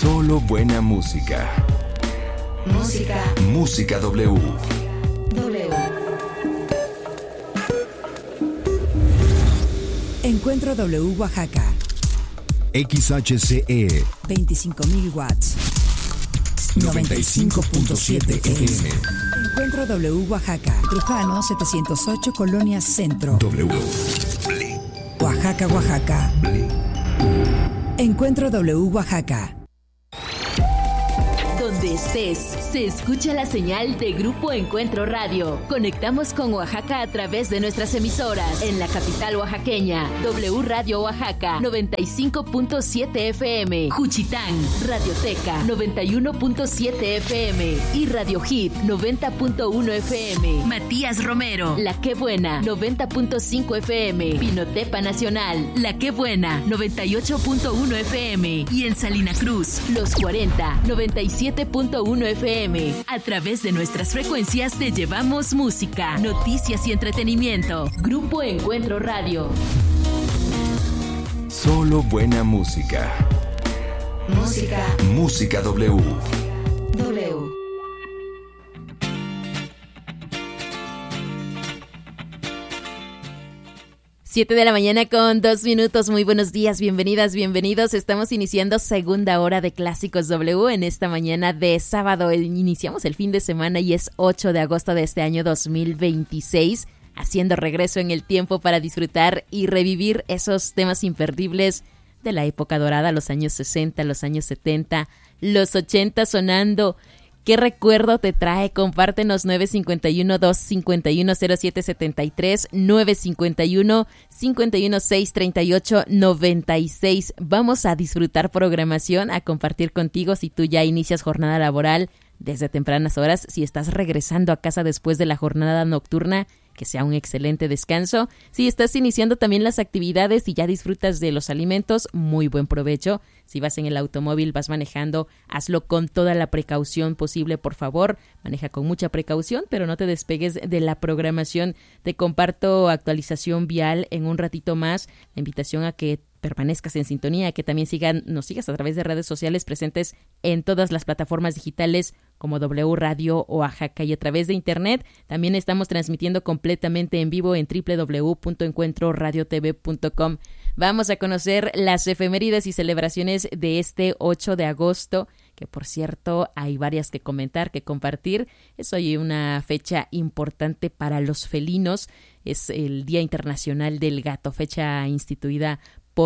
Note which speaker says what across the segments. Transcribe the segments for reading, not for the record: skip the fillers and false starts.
Speaker 1: Solo buena música. Música W.
Speaker 2: Encuentro W Oaxaca.
Speaker 1: XHCE
Speaker 2: 25.000 watts.
Speaker 1: 95.7 FM.
Speaker 2: Encuentro W Oaxaca. Trujano 708 Colonia Centro.
Speaker 1: W.
Speaker 2: Oaxaca, Oaxaca. Encuentro W Oaxaca.
Speaker 3: Donde estés, se escucha la señal de Grupo Encuentro Radio. Conectamos con Oaxaca a través de nuestras emisoras. En la capital oaxaqueña, W Radio Oaxaca, 95.7 FM. Juchitán, Radioteca, 91.7 FM. Y Radio Hit, 90.1 FM. Matías Romero, La Que Buena, 90.5 FM. Pinotepa Nacional, La Que Buena, 98.1 FM. Y en Salina Cruz, Los 40, 97.1 FM. A través de nuestras frecuencias te llevamos música, noticias y entretenimiento. Grupo Encuentro Radio.
Speaker 1: Solo buena música. Música W.
Speaker 4: 7 de la mañana con 2 minutos. Muy buenos días, bienvenidas, bienvenidos. Estamos iniciando segunda hora de Clásicos W en esta mañana de sábado. Iniciamos el fin de semana y es 8 de agosto de este año 2026, haciendo regreso en el tiempo para disfrutar y revivir esos temas imperdibles de la época dorada, los años 60, los años 70, los 80 sonando. ¿Qué recuerdo te trae? Compártenos 951-251-0773, 951-516-3896. Vamos a disfrutar programación, a compartir contigo si tú ya inicias jornada laboral desde tempranas horas. Si estás regresando a casa después de la jornada nocturna, que sea un excelente descanso. Si estás iniciando también las actividades y ya disfrutas de los alimentos, muy buen provecho. Si vas en el automóvil, vas manejando, hazlo con toda la precaución posible, por favor. Maneja con mucha precaución, pero no te despegues de la programación. Te comparto actualización vial en un ratito más. La invitación a que permanezcas en sintonía, que también nos sigas a través de redes sociales presentes en todas las plataformas digitales como W Radio Oaxaca, y a través de internet también estamos transmitiendo completamente en vivo en www.encuentroradiotv.com. Vamos a conocer las efemérides y celebraciones de este 8 de agosto, que por cierto hay varias que comentar, que compartir. Es hoy una fecha importante para los felinos, es el Día Internacional del Gato, fecha instituida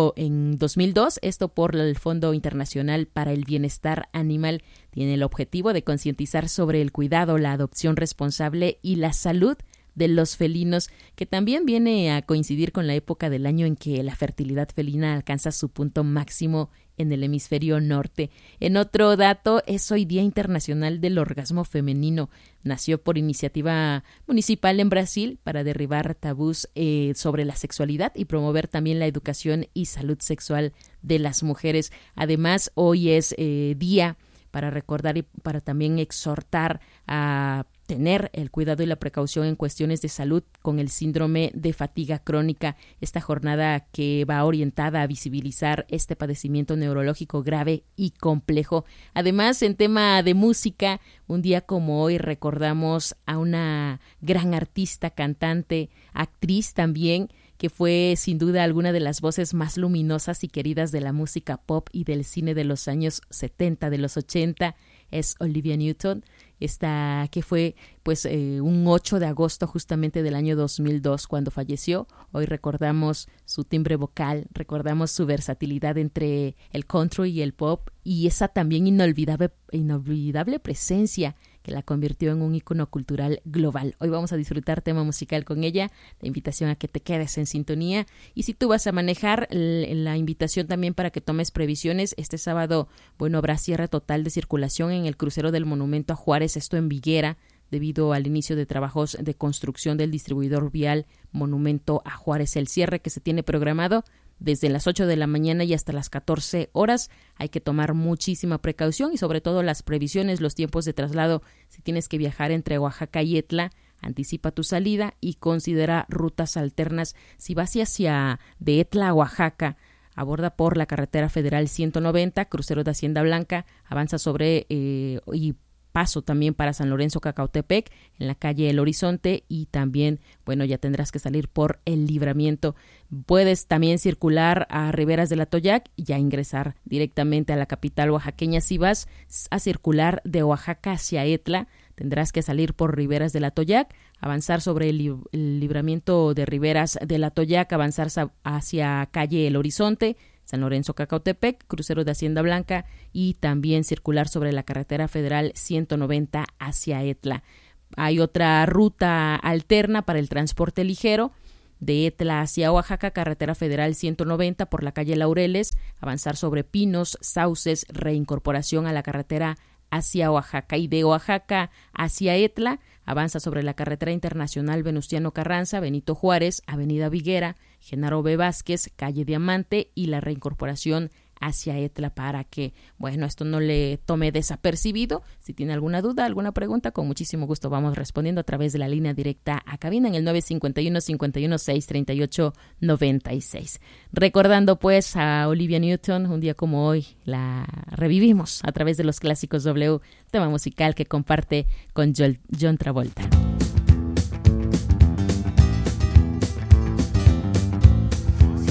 Speaker 4: en 2002, esto por el Fondo Internacional para el Bienestar Animal. Tiene el objetivo de concientizar sobre el cuidado, la adopción responsable y la salud de los felinos, que también viene a coincidir con la época del año en que la fertilidad felina alcanza su punto máximo en el hemisferio norte. En otro dato, es hoy Día Internacional del Orgasmo Femenino. Nació por iniciativa municipal en Brasil para derribar tabús sobre la sexualidad y promover también la educación y salud sexual de las mujeres. Además, hoy es día para recordar y para también exhortar a tener el cuidado y la precaución en cuestiones de salud con el síndrome de fatiga crónica. Esta jornada que va orientada a visibilizar este padecimiento neurológico grave y complejo. Además, en tema de música, un día como hoy recordamos a una gran artista, cantante, actriz también, que fue sin duda alguna de las voces más luminosas y queridas de la música pop y del cine de los años 70, de los 80, es Olivia Newton. Esta que fue un 8 de agosto justamente del año 2002 cuando falleció. Hoy recordamos su timbre vocal, recordamos su versatilidad entre el country y el pop y esa también inolvidable presencia que la convirtió en un ícono cultural global. Hoy vamos a disfrutar tema musical con ella, la invitación a que te quedes en sintonía, y si tú vas a manejar, la invitación también para que tomes previsiones. Este sábado, habrá cierre total de circulación en el crucero del Monumento a Juárez, esto en Viguera, debido al inicio de trabajos de construcción del distribuidor vial Monumento a Juárez. El cierre que se tiene programado desde las 8 de la mañana y hasta las 14 horas. Hay que tomar muchísima precaución y sobre todo las previsiones, los tiempos de traslado. Si tienes que viajar entre Oaxaca y Etla, anticipa tu salida y considera rutas alternas. Si vas hacia de Etla a Oaxaca, aborda por la carretera federal 190, crucero de Hacienda Blanca, avanza sobre y paso también para San Lorenzo Cacautepec en la calle El Horizonte, y también, bueno, ya tendrás que salir por el Libramiento. Puedes también circular a Riberas del Atoyac y ya ingresar directamente a la capital oaxaqueña. Si vas a circular de Oaxaca hacia Etla, tendrás que salir por Riberas del Atoyac, avanzar sobre el Libramiento de Riberas del Atoyac, avanzar hacia calle El Horizonte, San Lorenzo Cacautepec, crucero de Hacienda Blanca, y también circular sobre la carretera federal 190 hacia Etla. Hay otra ruta alterna para el transporte ligero de Etla hacia Oaxaca, carretera federal 190 por la calle Laureles, avanzar sobre Pinos, Sauces, reincorporación a la carretera hacia Oaxaca, y de Oaxaca hacia Etla avanza sobre la carretera internacional Venustiano Carranza, Benito Juárez, avenida Viguera, Genaro B. Vázquez, calle Diamante, y la reincorporación hacia Etla, para que, bueno, esto no le tome desapercibido. Si tiene alguna duda, alguna pregunta, con muchísimo gusto vamos respondiendo a través de la línea directa a cabina en el 951-51-638-96. Recordando pues a Olivia Newton, un día como hoy la revivimos a través de los clásicos W, tema musical que comparte con John Travolta.